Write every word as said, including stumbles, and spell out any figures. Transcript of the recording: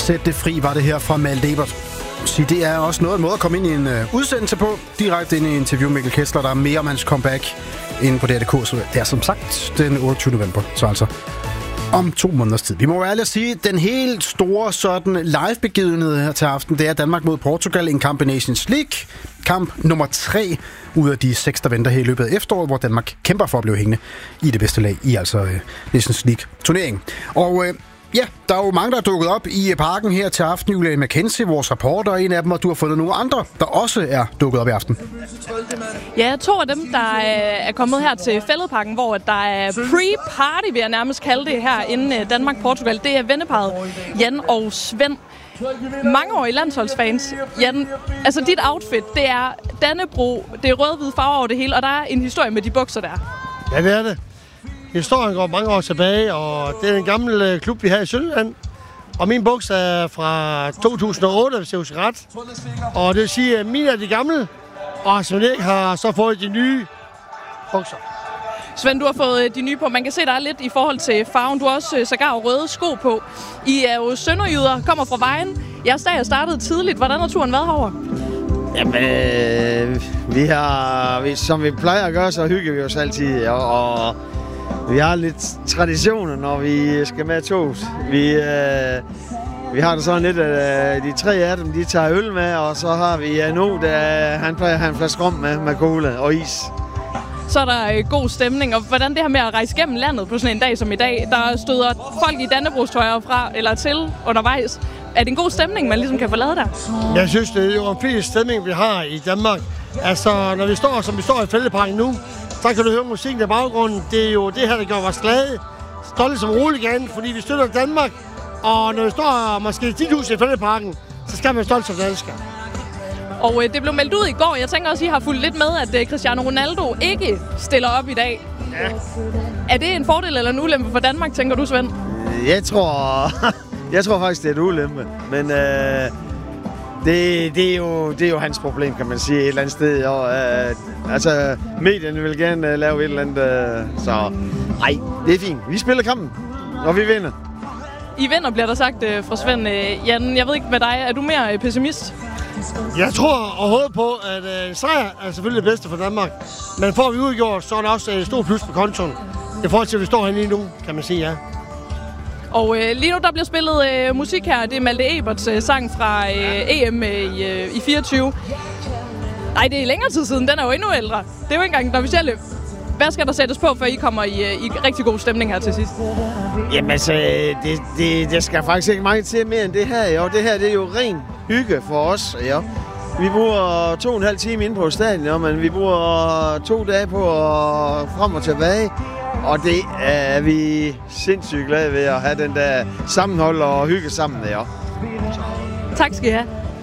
Sæt det fri var det her fra Malte Ebert. Det er også noget en måde at komme ind i en uh, udsendelse på. Direkte ind i interview med Mikkel Kessler. Der er mere om hans comeback inde på D R punktum D K. Så det er som sagt den otteogtyvende november. Så altså om to måneders tid. Vi må være ærlige at sige, den helt store sådan live-begivenhed her til aften, det er Danmark mod Portugal. En kamp i Nations League. Kamp nummer tre ud af de seks, der venter her i løbet af efteråret, hvor Danmark kæmper for at blive hængende i det bedste lag i altså uh, Nations League-turneringen. Og uh, ja, der er jo mange, der er dukket op i parken her til aften. Julian McKenzie, vores reporter, er en af dem, og du har fundet nogle andre, der også er dukket op i aften. Ja, to af dem, der er kommet her til Fælledparken, hvor der er pre-party, vil jeg nærmest kalde det her, inden Danmark-Portugal. Det er venneparret Jan og Svend. Mange år i landsholdsfans. Jan, altså dit outfit, det er Dannebro, det er rød-hvide farver over det hele, og der er en historie med de bukser der. Ja, det er det. Historien går mange år tilbage, og det er en gammel klub, vi har i Sønderjylland. Og min bukser er fra to tusind og otte, hvis jeg husker ret. Og det vil sige, at mine er de gamle, og Svend Erik har så fået de nye bukser. Svend, du har fået de nye på. Man kan se, der er lidt i forhold til farven. Du har også sågar røde sko på. I er jo sønderjyder, kommer fra Vejen. Jeres dag er startet tidligt. Hvordan har turen været herovre? Jamen, øh, vi har, vi, som vi plejer at gøre, så hygger vi os altid. Og, og vi har lidt traditioner, når vi skal med toget. Vi, øh, vi har det sådan lidt, at de tre af dem, de tager øl med, og så har vi Anu, der han plejer at have en flaske rom med, med cola og is. Så er der øh, god stemning, og hvordan det her med at rejse gennem landet på sådan en dag som i dag, der støder folk i Dannebrogstrøjer fra eller til undervejs. Er det en god stemning, man ligesom kan få lavet der? Jeg synes, det er jo en fin stemning, vi har i Danmark. Altså, når vi står, som vi står i Fælledparken nu, så kan du høre musikken i baggrunden. Det er jo det her, der gør os glade. Stolte som roligans, fordi vi støtter Danmark. Og når vi står måske ti tusind i Fælledparken, så skal man stolt som dansker. Og øh, det blev meldt ud i går. Jeg tænker også, at I har fulgt lidt med, at øh, Cristiano Ronaldo ikke stiller op i dag. Ja. Er det en fordel eller en ulempe for Danmark, tænker du, Svend? Jeg tror, jeg tror faktisk, det er et ulempe. Men øh, det, det, er jo, det er jo hans problem, kan man sige, et eller andet sted. Og, øh, altså, medierne vil gerne øh, lave et eller andet. Øh, så nej, det er fint. Vi spiller kampen, og vi vinder. I vinder, bliver der sagt øh, fra Svend. Øh, Jan, jeg ved ikke med dig. Er du mere øh, pessimist? Jeg tror og håber på, at øh, sejr er selvfølgelig det bedste for Danmark. Men får vi udgjort, så er der også et stort plus på kontoen. I forhold til, at vi står her lige nu, kan man sige ja. Og øh, lige nu, der bliver spillet øh, musik her. Det er Malte Eberts øh, sang fra øh, E M øh, i, øh, i fireogtyve. Nej, det er længere tid siden. Den er jo endnu ældre. Det er jo ikke engang den officielle. Hvad skal der sættes på, før I kommer i, øh, i rigtig god stemning her til sidst? Jamen altså, det, det, det skal faktisk ikke meget til mere end det her. Jo. Det her det er jo ren hygge for os. Jo. Vi bruger to og en halv time inde på stadion, jo, men vi bruger to dage på at frem og tilbage. Og det er vi sindssygt glade ved at have den der sammenhold og hygge sammen. Jo. Tak skal I have.